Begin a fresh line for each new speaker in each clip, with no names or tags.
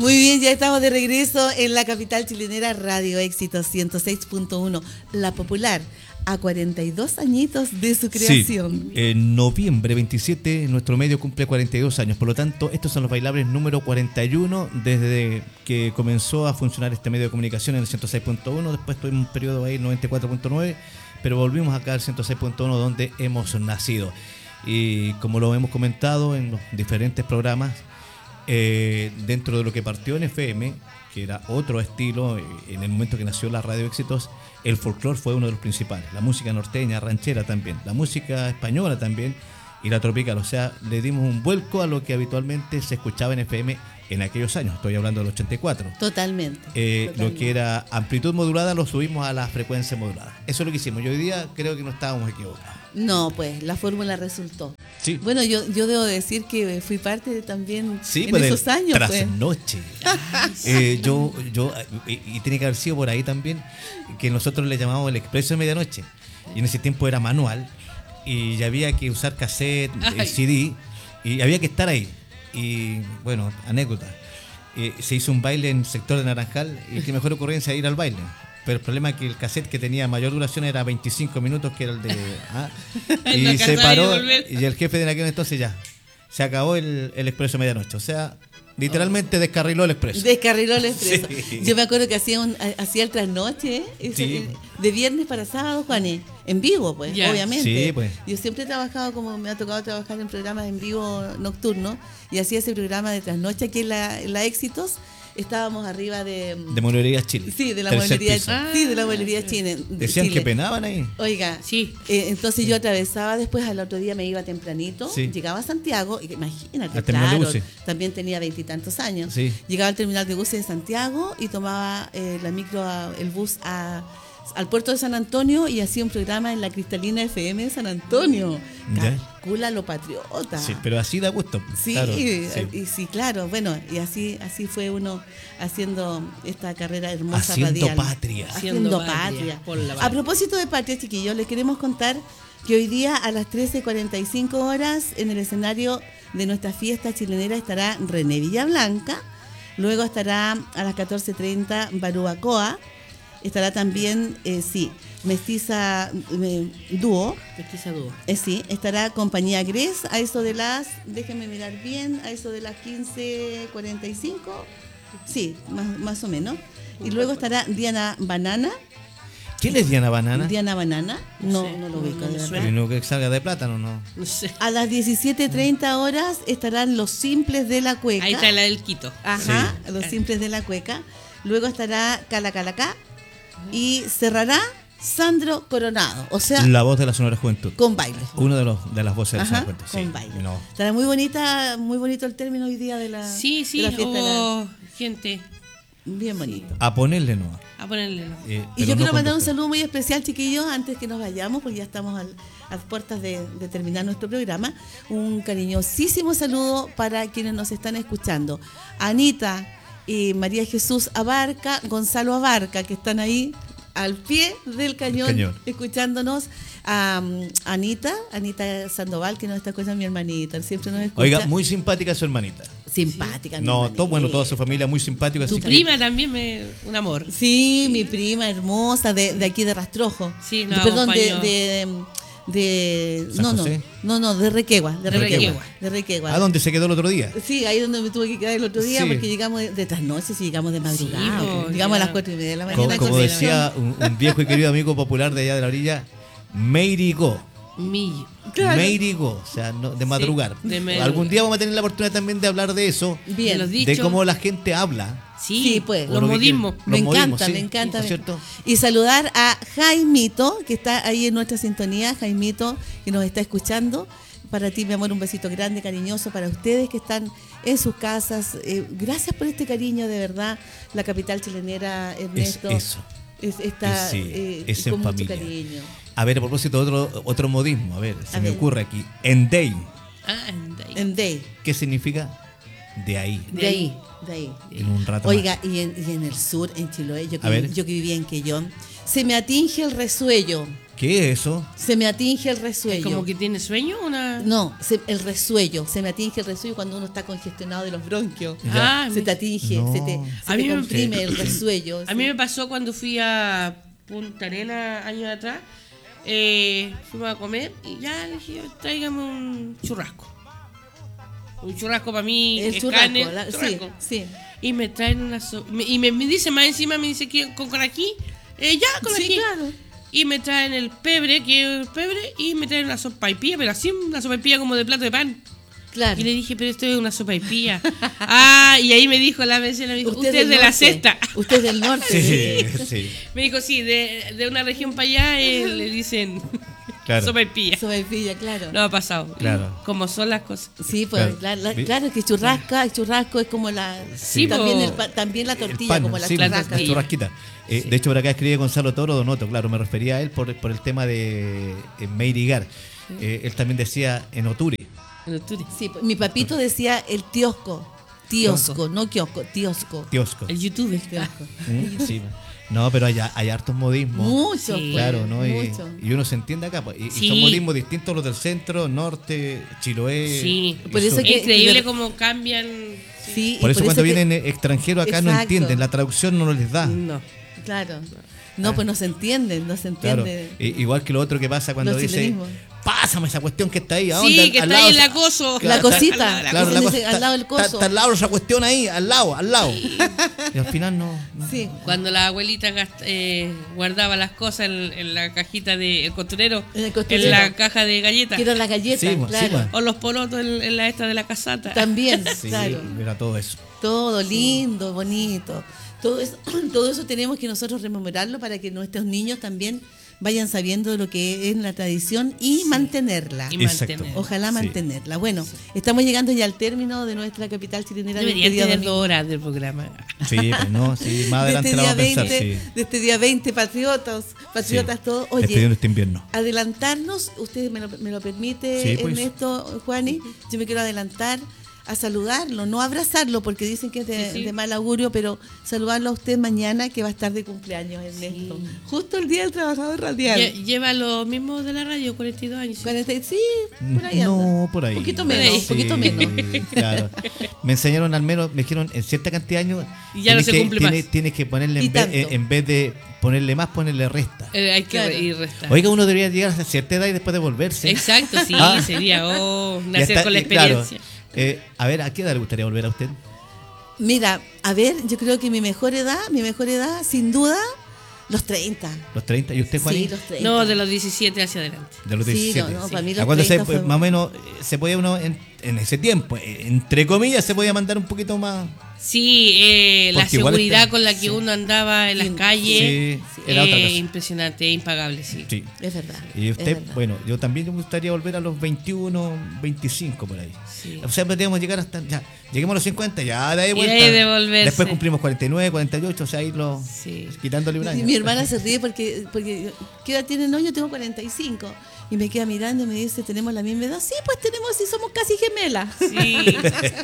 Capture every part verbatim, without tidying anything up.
Muy bien, ya estamos de regreso en la capital chilenera, Radio Éxito ciento seis punto uno, La Popular, a cuarenta y dos añitos de su creación.
Sí, en noviembre veintisiete nuestro medio cumple cuarenta y dos años, por lo tanto, estos son los bailables número cuarenta y uno desde que comenzó a funcionar este medio de comunicación en el ciento seis punto uno, después tuvimos un periodo ahí noventa y cuatro punto nueve, pero volvimos acá al ciento seis punto uno donde hemos nacido. Y como lo hemos comentado en los diferentes programas, Eh, dentro de lo que partió en F M, que era otro estilo, eh, en el momento que nació la Radio Éxitos, el folclore fue uno de los principales, la música norteña, ranchera también, la música española también y la tropical, o sea, le dimos un vuelco a lo que habitualmente se escuchaba en F M en aquellos años, estoy hablando del ochenta y cuatro.
Totalmente,
eh,
totalmente.
Lo que era amplitud modulada lo subimos a la frecuencia modulada, eso es lo que hicimos, y hoy día creo que no estábamos equivocados.
No, pues la fórmula resultó.
Sí.
Bueno, yo, yo debo decir que fui parte de, también
Sí,
en
pues
esos años.
trasnoche. Pues. eh, yo, yo, y, y tiene que haber sido por ahí también, que nosotros le llamamos el expreso de medianoche. Y en ese tiempo era manual, y ya había que usar cassette, el C D, y había que estar ahí. Y bueno, anécdota. Eh, se hizo un baile en el sector de Naranjal, y qué mejor ocurrencia ir al baile. Pero el problema es que el cassette que tenía mayor duración era veinticinco minutos, que era el de... Ah, y
No
se paró,
de
y el jefe de aquel entonces ya, se acabó el, el expreso medianoche. O sea, literalmente descarriló el expreso.
Descarriló el expreso.
Sí.
Yo me acuerdo que hacía un, hacía el trasnoche, ese,
Sí.
de viernes para sábado, Juanes, en vivo, pues,
Ya.
obviamente.
Sí, pues.
Yo siempre he trabajado, como me ha tocado trabajar en programas en vivo nocturnos, y hacía ese programa de trasnoche aquí en la, en la Éxitos. Estábamos arriba de...
De Mueblería Chile.
Sí, de la
Tercer
mueblería,
piso.
sí, de la mueblería Chile.
Decían
Chile.
que penaban ahí.
Oiga,
Sí.
eh, entonces yo atravesaba después, al otro día me iba tempranito,
Sí.
llegaba a Santiago, y que imagínate,
Al terminal de
claro,
buses.
también tenía veintitantos años.
Sí.
Llegaba al terminal de buses de Santiago y tomaba eh, la micro, a- el bus a, al puerto de San Antonio y hacía un programa en la Cristalina F M de San Antonio.
Ya.
Calcula lo patriota.
Sí, pero así da gusto.
Sí,
claro,
y,
sí.
y sí, claro, bueno, y así así fue uno haciendo esta carrera hermosa
Haciendo
radial.
patria.
Haciendo
Haciendo
patria.
patria, por la
A
patria.
propósito de patria, chiquillos, les queremos contar que hoy día a las trece cuarenta y cinco horas en el escenario de nuestra fiesta chilenera estará René Villablanca, luego estará a las catorce treinta Baruacoa, estará también, eh, sí, Mestiza eh, Dúo,
Mestiza dúo.
eh, sí, estará Compañía Gres a eso de las, déjenme mirar bien, a eso de las quince cuarenta y cinco, sí, más, más o menos. Y luego estará Diana Banana.
¿Quién es Diana Banana?
Diana Banana, no,
sé,
no lo
no,
ubico,
no
de
me
verdad.
suena.
Y no que salga de plátano, ¿no?
No sé.
A las diecisiete treinta horas estarán los simples de la cueca.
Ahí está la del Quito.
Ajá,
Sí.
los simples de la cueca. Luego estará Calacalacá y cerrará Sandro Coronado, o sea,
La voz de la Sonora Juventud.
con baile.
Uno de los de las voces de la
Ajá,
Sonora Juventud.
con
Sí.
baile.
No.
Estará muy bonita, muy bonito el término hoy día de la,
Sí,
de
sí,
la fiesta. de la-
oh, gente,
bien bonito.
A ponerle no.
a ponerle.
Eh,
Y
pero
yo
no
quiero
con
mandar un
doctor.
saludo muy especial, chiquillos, antes que nos vayamos, porque ya estamos al- a las puertas de, de terminar nuestro programa. Un cariñosísimo saludo para quienes nos están escuchando. Anita y María Jesús Abarca, Gonzalo Abarca, que están ahí al pie del cañón,
cañón.
escuchándonos. A um, Anita, Anita Sandoval, que nos está escuchando, mi hermanita, siempre nos escucha.
Oiga, muy simpática su hermanita.
simpática. mi
No,
hermanita.
todo, bueno, toda su familia muy simpática.
Tu
así que-
prima también, me, un amor.
Sí, mi prima hermosa de, de aquí de Rastrojo.
Sí,
De-
nos
Perdón, de,
acompañó.
de, de
¿San
no, no,
José?
no, no, de Requegua, de
De
Requegua,
Requegua.
de Requegua.
¿A dónde se quedó el otro día?
Sí, ahí donde me tuve que quedar el otro día
Sí.
porque llegamos de, de trasnoche, sí, llegamos de madrugada,
Sí,
pues,
po,
llegamos a las
ya.
cuatro y media de la
Como,
mañana.
como
con
decía un, un viejo y querido amigo popular de allá de la orilla, Meirigo.
Millo.
Claro.
Meirigo, o sea, no, de madrugar.
de madrugar.
Algún día vamos a tener la oportunidad también de hablar de eso,
Bien.
De los
de
dichos.
cómo la gente habla.
Sí,
Sí, pues.
O
los
lo que
modismos.
quieren.
Me
Los
encanta,
modismos, sí,
me encanta.
¿no es cierto?
Y saludar a Jaimito, que está ahí en nuestra sintonía, Jaimito, que nos está escuchando. Para ti, mi amor, un besito grande, cariñoso, para ustedes que están en sus casas. Eh, gracias por este cariño, de verdad. La capital chilenera, Ernesto.
Es eso.
Es, está
Sí,
eh,
es en
con mucho
familia.
cariño.
A ver, a propósito, otro, otro modismo, a ver, se
A
me
ver.
ocurre aquí. Endei,
Ah, anda ahí.
En Day.
¿qué significa? de ahí.
De ahí, de ahí.
En un rato
Oiga,
más.
y en, y en el sur, en Chiloé, yo
A
que,
ver.
yo que vivía en Quellón, se me atinge el resuello.
¿Qué es eso?
Se me atinge el resuello.
Como que tiene sueño, una.
No, se- el resuello. Se me atinge el resuello cuando uno está congestionado de los bronquios.
Ah,
Se te atinge,
No.
se te, se
A
te
mí me-
comprime el resuello.
A mí me pasó cuando fui a Punta Arena años atrás. Eh, fuimos a comer y ya le dije, tráigame un churrasco. Un churrasco para mí,
El
es
churrasco,
carne,
la- sí,
churrasco.
sí.
Y me traen una so- me- y me, me dice más encima, me dice que con aquí, eh, ya con
Sí,
aquí.
claro.
Y me traen el pebre, que es el pebre, y me traen una sopaipilla, pero así una sopaipilla como de plato de pan.
Claro.
Y le dije, pero esto es una sopaipilla. Ah, y ahí me dijo la vecina, me dijo, usted, es de la
norte.
cesta.
Usted es del norte.
Sí, sí,
Me dijo, sí, de, de una región para allá eh, le dicen
Claro.
sopaipilla.
Sopaipilla, claro.
No ha pasado.
Claro.
Como son las cosas.
Sí, pues
Claro.
claro, la-
Vi-
claro que churrasca, el churrasco es como la
Sí,
también
po.
el pa- también la
El
tortilla
pan,
como la
sí,
churrasca.
la churrasquita. Eh, De hecho, por acá escribe Gonzalo Toro Donoto, claro, me refería a él por, por el tema de eh, Meirigar. Eh, él también decía en Oturi.
En octubre.
Sí, pues, mi papito decía el tiosco, tiosco, no kiosco, tiosco.
Tiosco.
El YouTube.
Tiosco.
Mm, sí. No, pero hay, hay hartos modismos.
Mucho,
Sí.
pues,
Claro, ¿no? Y,
mucho.
y uno se entiende acá. Pues. Y, y
Sí.
son modismos distintos a los del centro, norte, Chiloé.
Sí.
y
Por eso
sur.
que-
Es increíble
que-
cómo cambian.
Sí, y
Por eso cuando
que-
vienen extranjeros acá no
Exacto.
entienden, la traducción no les da.
No.
Claro. No, pues no se entienden, no se
Claro.
entiende.
I- igual que lo otro que pasa cuando
Los
dice,
chilenismos.
pásame esa cuestión que está ahí. ¿a
Sí,
dónde?
que
Al
está
lado
ahí
esa-
el acoso.
La
Claro,
cosita.
Al lado de la
Claro,
Ese
la
dice,
cosa-
al lado del
está-
coso.
Está al lado esa cuestión ahí, al lado, al lado. Y al final no. no.
Sí.
Cuando la abuelita gast- eh, guardaba las cosas en, en la cajita del costurero,
En el costurero.
en la caja de galletas,
Quiero las galletas,
Sí, pues, sí,
claro.
pues.
o los porotos en, en la esta de la casata.
También,
Sí,
claro.
mira todo eso.
Todo lindo, bonito. Todo eso, todo eso tenemos que nosotros rememorarlo para que nuestros niños también vayan sabiendo de lo que es la tradición y mantenerla.
Y
Exacto.
mantener.
Ojalá
Sí.
mantenerla. Bueno, estamos llegando ya al término de nuestra capital chilenera de este
Deberían
día
tener
domingo.
dos horas del programa.
Sí, pues no, sí, más
de
adelante
este
la
día
vamos a pensar.
veinte,
Sí.
de este día veinte, patriotas, patriotas
Sí.
todos.
Despidiendo
Oye,
este invierno.
adelantarnos, usted me lo, me lo permite,
Sí, pues.
Ernesto, Juani, yo me quiero adelantar a saludarlo, no abrazarlo porque dicen que es de,
Sí, sí.
de mal augurio, pero saludarlo a usted mañana que va a estar de cumpleaños, Ernesto. Justo el día del trabajador radial.
Lle- Lleva los mismos de la radio, cuarenta y dos años.
cuarenta sí, por ahí anda.
No, por ahí.
Un poquito
Por
menos,
ahí.
un poquito menos.
Claro. Me enseñaron al menos, me dijeron en cierta cantidad de años.
Y ya no
tienes
se
que-
cumple
tienes,
más.
Tienes que ponerle
Y
en vez,
tanto.
eh, en vez de ponerle más, ponerle resta.
Eh, hay que
Claro.
ir restar.
Oiga, uno debería llegar a cierta edad y después devolverse.
Exacto, sí,
Ah.
sería oh,
Y
nacer
hasta-
con la
y claro,
experiencia.
eh, a ver, ¿a qué edad le gustaría volver a usted?
Mira, a ver, yo creo que mi mejor edad, mi mejor edad, sin duda, los treinta.
¿Los treinta? ¿Y usted,
Sí,
Juaní?
los treinta.
No, de los diecisiete hacia adelante.
De los
Sí,
diecisiete.
no, no,
sí.
para mí los
¿A cuándo se,
treinta fue-
más o menos, eh, se podía uno, en, en ese tiempo, eh, entre comillas, se podía mandar un poquito más?
Sí, eh, la
Porque igual
seguridad
está-
con la que
sí.
uno andaba en las
Sí,
calles,
sí, era otra
eh,
cosa.
impresionante, impagable, sí.
Sí.
Es verdad.
Y
es
usted,
verdad.
bueno, yo también me gustaría volver a los veintiuno, veinticinco por ahí.
Sí.
O sea, podríamos llegar hasta, ya, lleguemos a los cincuenta, ya de ahí
Y
vuelta.
de ahí devolverse.
Después cumplimos cuarenta y nueve, cuarenta y ocho, o sea, irlo
Sí.
quitándole un
Y
año.
mi hermana se ríe porque, porque yo- ¿qué edad tiene? No, yo tengo cuarenta y cinco. Y me queda mirando y me dice, ¿tenemos la misma edad? Sí, pues tenemos, sí, somos casi gemelas.
Sí.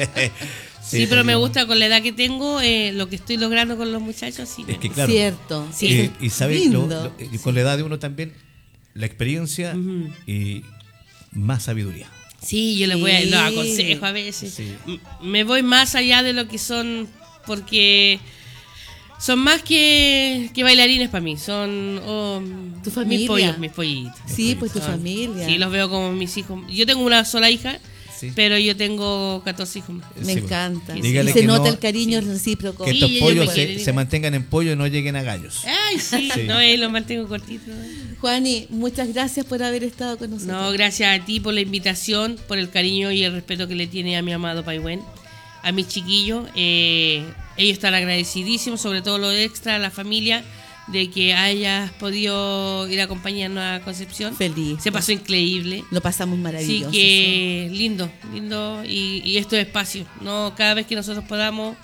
Sí, pero me
sí.
gusta con la edad que tengo, eh, lo que estoy logrando con los muchachos, sí. me
Es que
gusta.
claro.
Cierto.
Sí.
Y,
Eso es
y sabes,
lindo.
lo- lo- y con la edad de uno también, la experiencia
Ujú.
y más sabiduría.
Sí, yo les voy a,
Sí.
los aconsejo a veces.
Sí.
M- Me voy más allá de lo que son, porque son más que, que bailarines para mí, son oh,
Tu familia.
mis pollos, mis pollitos.
Sí, pues tu
Son-
familia.
Sí, los veo como mis hijos. Yo tengo una sola hija,
Sí.
pero yo tengo catorce hijos más.
Me
Sí, pues.
encanta.
Dígale
y se
que
nota
no-
el cariño recíproco.
Que
Sí,
estos
ellos
pollos
me
se,
quieren,
se
¿no?
mantengan en pollo y no lleguen a gallos.
Ay, sí,
Sí.
no, eh, los mantengo cortitos.
Juani, muchas gracias por haber estado con nosotros.
No, gracias a ti por la invitación, por el cariño y el respeto que le tiene a mi amado Paiwen, a mis chiquillos. Eh, ellos están agradecidísimos, sobre todo lo extra, a la familia, de que hayas podido ir a acompañarnos a Concepción.
Feliz.
Se pasó increíble.
Lo pasamos
Así
maravilloso.
que lindo, lindo. Y, y estos espacios, ¿no? Cada vez que nosotros podamos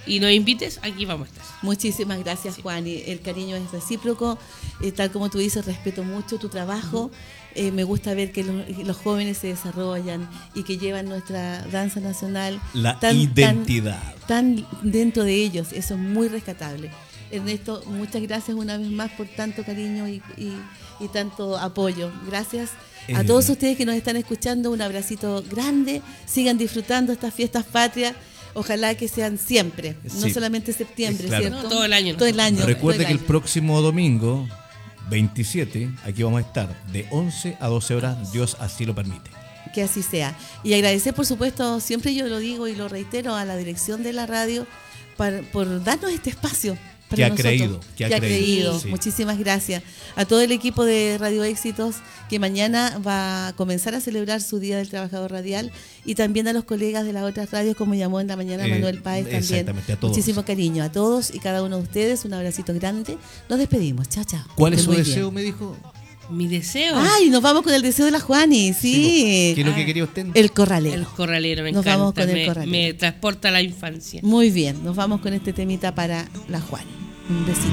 y nos invites, aquí vamos a estar.
Muchísimas gracias,
Sí.
Juan. Y el cariño es recíproco. Eh, tal como tú dices, respeto mucho tu trabajo. Eh, me gusta ver que los, los jóvenes se desarrollan y que llevan nuestra danza nacional.
La
tan-
identidad.
Tan, tan dentro de ellos. Eso es muy rescatable. Ernesto, muchas gracias una vez más por tanto cariño y, y, y tanto apoyo. Gracias a
Eh.
todos ustedes que nos están escuchando. Un abracito grande. Sigan disfrutando estas fiestas patrias. Ojalá que sean siempre, no
Sí.
solamente septiembre,
Claro.
¿cierto?
No, todo el año.
Todo el año.
Recuerde
todo
que el
año.
próximo domingo, veintisiete, aquí vamos a estar de once a doce horas, Dios así lo permite.
Que así sea. Y agradecer, por supuesto, siempre yo lo digo y lo reitero, a la dirección de la radio por, por darnos este espacio. Para
Que ha
nosotros,
creído, que ha
ha
creído,
creído.
sí.
Muchísimas gracias. A todo el equipo de Radio Éxitos, que mañana va a comenzar a celebrar su Día del Trabajador Radial, y también a los colegas de las otras radios, como llamó en la mañana
Eh,
Manuel Páez también.
exactamente, a todos.
Muchísimo cariño a todos y cada uno de ustedes. Un abracito grande. Nos despedimos. Chao, chao.
¿Cuál es
Estén
su
muy
deseo,
bien.
me dijo?
Mi deseo.
Ay, nos vamos con el deseo de la Juani, sí.
¿Qué es lo que quería usted?
El corralero.
El corralero, me
Nos
encanta.
vamos con el
me,
corralero.
me transporta a la infancia.
Muy bien, nos vamos con este temita para la Juani. Un besito.